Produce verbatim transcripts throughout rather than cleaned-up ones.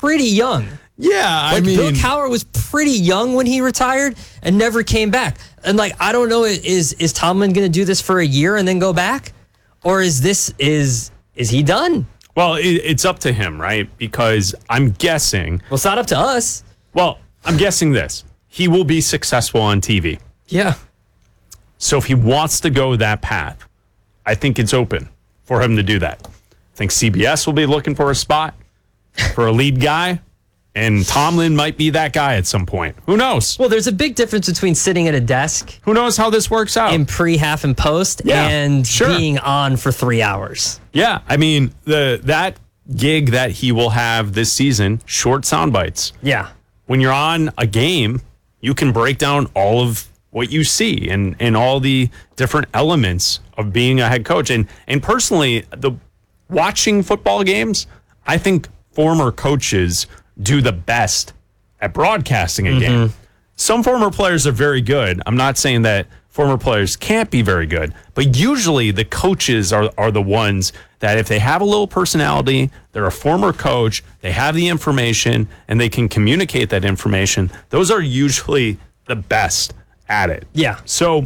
pretty young. Yeah, I like mean, Bill Cowher was pretty young when he retired and never came back. And like, I don't know, is is Tomlin going to do this for a year and then go back, or is this is is he done? Well, it, it's up to him, right? Because I'm guessing. Well, it's not up to us. Well, I'm guessing this: he will be successful on T V. Yeah. So if he wants to go that path, I think it's open for him to do that. I think C B S will be looking for a spot for a lead guy. And Tomlin might be that guy at some point. Who knows? Well, there's a big difference between sitting at a desk. Who knows how this works out? In pre, half, and post, yeah, and sure. being on for three hours. Yeah, I mean, the that gig that he will have this season, short sound bites. Yeah. When you're on a game, you can break down all of what you see and, and all the different elements of being a head coach. And and personally, the watching football games, I think former coaches do the best at broadcasting a mm-hmm. game. Some former players are very good. I'm not saying that former players can't be very good, but usually the coaches are, are the ones that if they have a little personality, they're a former coach, they have the information, and they can communicate that information, those are usually the best at it. Yeah. So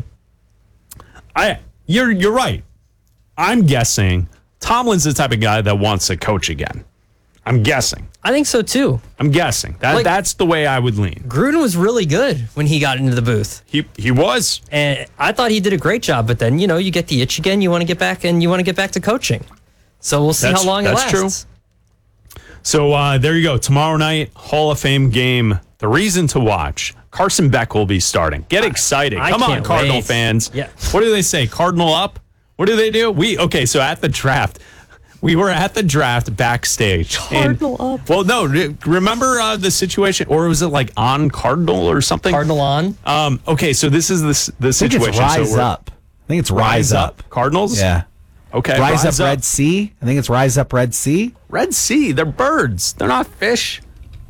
I you're you're right. I'm guessing Tomlin's the type of guy that wants to coach again. I'm guessing. I think so too. I'm guessing. That like, that's the way I would lean. Gruden was really good when he got into the booth. He he was. And I thought he did a great job, but then, you know, you get the itch again, you want to get back and you want to get back to coaching. So we'll see that's, how long it that's lasts. True. So uh, there you go. Tomorrow night, Hall of Fame game. The reason to watch. Carson Beck will be starting. Get excited. I Come on, Cardinal wait. fans. Yeah. What do they say? Cardinal up? What do they do? We okay, so at the draft. We were at the draft backstage. Cardinal and, up. Well, no, remember uh, the situation, or was it like on Cardinal or something? Cardinal on. Um, okay, so this is the the situation. I think it's Rise so Up. I think it's Rise, Rise up. up. Cardinals. Yeah. Okay. Rise, Rise up, up Red Sea. I think it's Rise Up Red Sea. Red Sea. They're birds. They're not fish.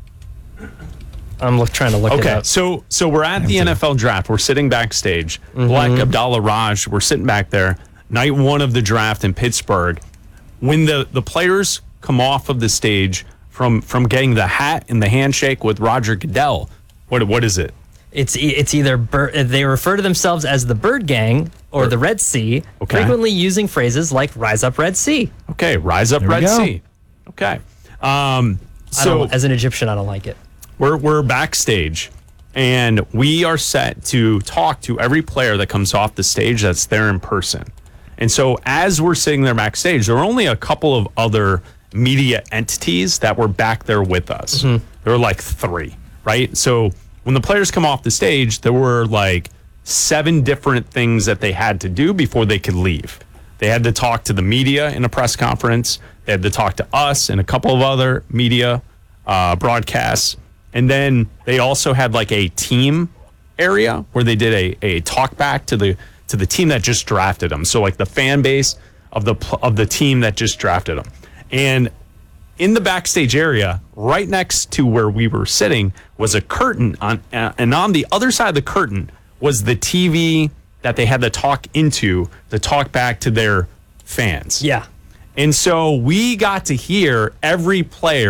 I'm look, trying to look okay, it up. so so we're at the N F L draft. We're sitting backstage. Mm-hmm. Black Abdallah Raj. We're sitting back there. Night one of the draft in Pittsburgh. When the, the players come off of the stage from from getting the hat and the handshake with Roger Goodell, what what is it? It's it's either bir- they refer to themselves as the Bird Gang or Bird. the Red Sea, okay. frequently using phrases like "Rise up, Red Sea." Okay, rise up, there Red Sea. Okay, um, so I don't, as an Egyptian, I don't like it. We're we're backstage, and we are set to talk to every player that comes off the stage that's there in person. And so as we're sitting there backstage, there were only a couple of other media entities that were back there with us. Mm-hmm. There were like three, right? So when the players come off the stage, there were like seven different things that they had to do before they could leave. They had to talk to the media in a press conference. They had to talk to us and a couple of other media uh, broadcasts. And then they also had like a team area where they did a, a talk back to the to the team that just drafted them. So like the fan base of the of the team that just drafted them. And in the backstage area, right next to where we were sitting, was a curtain on, uh, and on the other side of the curtain was the T V that they had to talk into to talk back to their fans. Yeah. And so we got to hear every player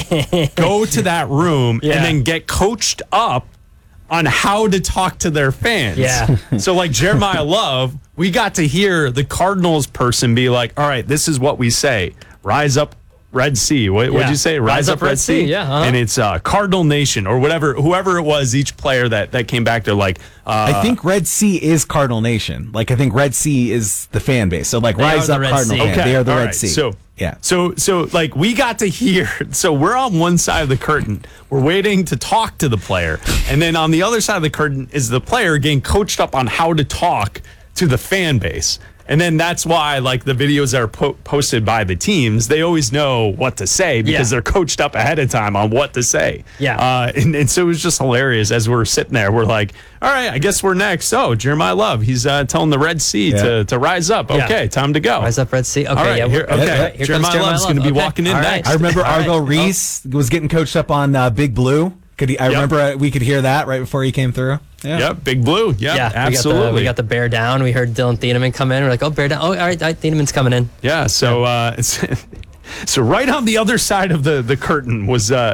go to that room yeah. and then get coached up on how to talk to their fans. Yeah. So like Jeremiah Love, we got to hear the Cardinals person be like, all right, this is what we say. Rise up, Red Sea. What would yeah. you say? Rise, Rise up, Red, Red Sea. sea. Yeah. Uh-huh. And it's uh, Cardinal Nation or whatever, whoever it was, each player that, that came back to like. Uh, I think Red Sea is Cardinal Nation. Like I think Red Sea is the fan base. So like they Rise Up Red Cardinal. Sea. Fan. Okay. They are the All Red right. Sea. So yeah. So so like we got to hear. So we're on one side of the curtain. We're waiting to talk to the player, and then on the other side of the curtain is the player getting coached up on how to talk to the fan base. And then that's why, like, the videos that are po- posted by the teams, they always know what to say because yeah. they're coached up ahead of time on what to say. Yeah. Uh, and, and so it was just hilarious as we're sitting there. We're like, all right, I guess we're next. Oh, Jeremiah Love, he's uh, telling the Red Sea yeah. to, to rise up. Yeah. Okay, time to go. Rise up, Red Sea. Okay, all right, yeah. Here, okay. okay. Here Jeremiah, Jeremiah Love's going to be Love. walking okay. in all next. I remember All Argo right. Reese was getting coached up on uh, Big Blue. Could he, I Yep. remember uh, we could hear that right before he came through. Yeah. Yep, Big Blue. Yep, Yeah, absolutely. We got, the, we got the bear down. We heard Dylan Thieneman come in. We're like, oh, bear down. Oh, all right, all right Thieneman's coming in. Yeah, so uh, it's, so right on the other side of the, the curtain was uh,